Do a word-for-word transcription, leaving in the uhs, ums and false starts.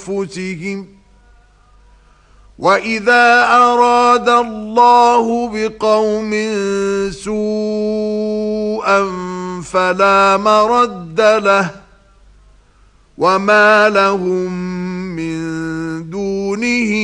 أنفسهم وإذا أراد الله بقوم سوءا فلا مرد له وما لهم من دونه